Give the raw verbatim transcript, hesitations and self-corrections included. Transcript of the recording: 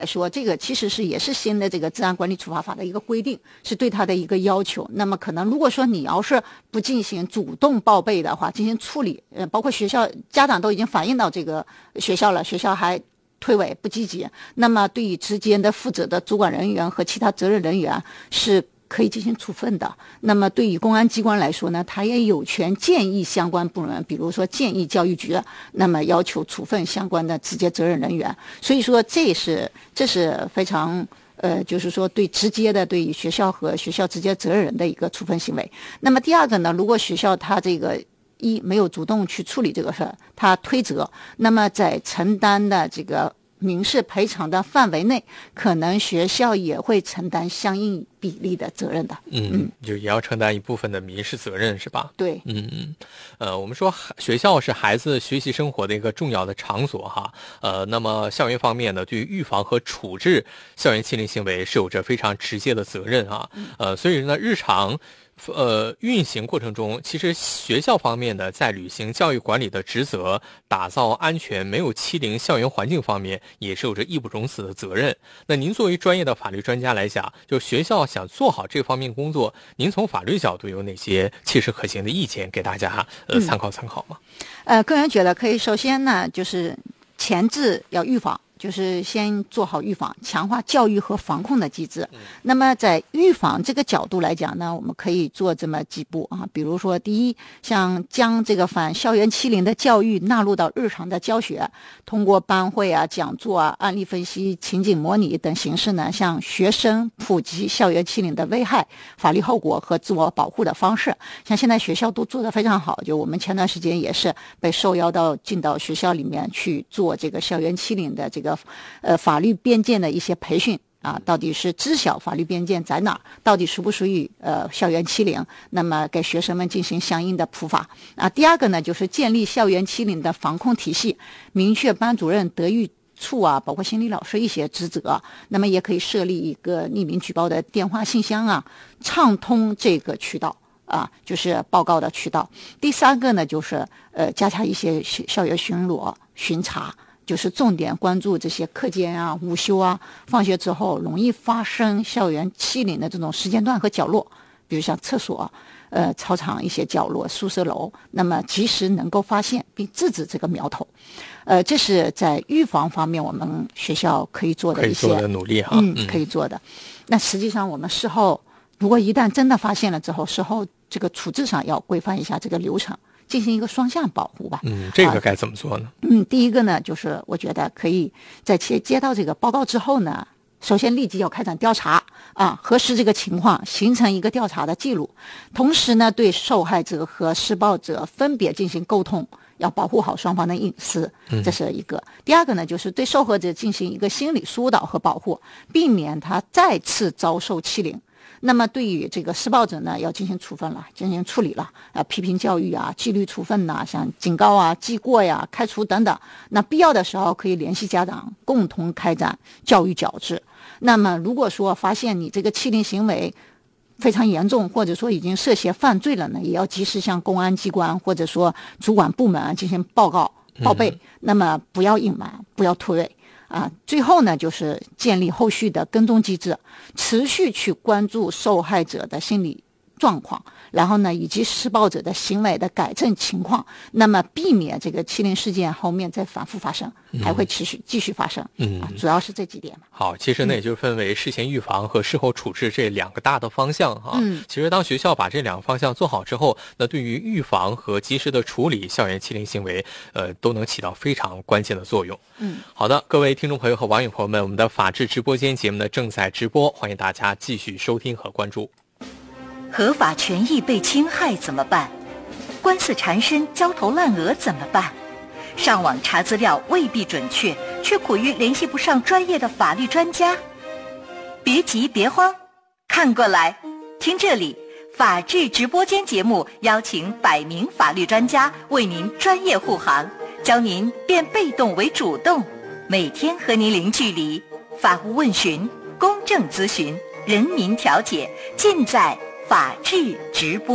来说，这个其实是也是新的这个治安管理处罚法的一个规定，是对他的一个要求。那么可能如果说你要是不进行主动报备的话，进行处理，呃，包括学校家长都已经反映到这个学校了，学校还推诿不积极，那么对于之间的负责的主管人员和其他责任人员是可以进行处分的。那么对于公安机关来说呢，他也有权建议相关部门，比如说建议教育局，那么要求处分相关的直接责任人员。所以说这是这是非常呃，就是说对直接的对于学校和学校直接责任人的一个处分行为。那么第二个呢，如果学校他这个一没有主动去处理这个事儿，他推责，那么在承担的这个民事赔偿的范围内，可能学校也会承担相应比例的责任的。 嗯，嗯就也要承担一部分的民事责任，是吧？ 对， 嗯嗯，呃，我们说学校是孩子学习生活的一个重要的场所哈。呃，那么校园方面呢，对于预防和处置校园欺凌行为是有着非常直接的责任啊。呃，所以呢，日常。呃，运行过程中，其实学校方面呢，在履行教育管理的职责、打造安全、没有欺凌校园环境方面，也是有着义不容辞的责任。那您作为专业的法律专家来讲，就学校想做好这方面工作，您从法律角度有哪些切实可行的意见给大家呃参考参考吗？ 嗯、呃，个人觉得可以，首先呢，就是前置要预防。就是先做好预防，强化教育和防控的机制。那么在预防这个角度来讲呢，我们可以做这么几步啊，比如说第一，像将这个反校园欺凌的教育纳入到日常的教学，通过班会啊、讲座啊、案例分析、情景模拟等形式呢，向学生普及校园欺凌的危害、法律后果和自我保护的方式。像现在学校都做得非常好，就我们前段时间也是被受邀到进到学校里面去做这个校园欺凌的这个呃，法律边界的一些培训啊，到底是知晓法律边界在哪儿，到底属不属于呃校园欺凌，那么给学生们进行相应的普法啊。第二个呢，就是建立校园欺凌的防控体系，明确班主任、德育处啊，包括心理老师一些职责，那么也可以设立一个匿名举报的电话信箱啊，畅通这个渠道。啊，就是报告的渠道。第三个呢，就是呃，加强一些校园巡逻、巡查。就是重点关注这些课间啊、午休啊、放学之后容易发生校园欺凌的这种时间段和角落，比如像厕所、呃操场一些角落、宿舍楼，那么及时能够发现并制止这个苗头。呃，这是在预防方面我们学校可以做的一些可以做的努力哈， 嗯，可以做的。那实际上我们事后如果一旦真的发现了之后，事后这个处置上要规范一下这个流程。进行一个双向保护吧。 嗯，这个该怎么做呢？ 啊、嗯，第一个呢，就是我觉得可以在接接到这个报告之后呢，首先立即要开展调查啊，核实这个情况，形成一个调查的记录。同时呢，对受害者和施暴者分别进行沟通，要保护好双方的隐私，这是一个。嗯、第二个呢，就是对受害者进行一个心理疏导和保护，避免他再次遭受欺凌。那么对于这个施暴者呢，要进行处分了，进行处理了，啊，批评教育啊，纪律处分呐、啊，像警告啊、记过呀、开除等等。那必要的时候可以联系家长，共同开展教育矫治。那么如果说发现你这个欺凌行为非常严重，或者说已经涉嫌犯罪了呢，也要及时向公安机关或者说主管部门进行报告报备。嗯、那么不要隐瞒，不要推诿。啊，最后呢，就是建立后续的跟踪机制，持续去关注受害者的心理状况，然后呢，以及施暴者的行为的改正情况，那么避免这个欺凌事件后面再反复发生，还会持续继续发生。嗯、啊，主要是这几点嘛。 好，其实呢，也就分为事前预防和事后处置这两个大的方向哈。嗯，其实当学校把这两个方向做好之后，那对于预防和及时的处理校园欺凌行为，呃，都能起到非常关键的作用。嗯，好的，各位听众朋友和网友朋友们，我们的法治直播间节目呢正在直播，欢迎大家继续收听和关注。 合法权益被侵害怎么办？官司缠身、焦头烂额怎么办？上网查资料未必准确，却苦于联系不上专业的法律专家。别急别慌，看过来，听这里，法治直播间节目邀请百名法律专家为您专业护航，教您变被动为主动，每天和您零距离，法务问询、公正咨询、人民调解，尽在法治直播。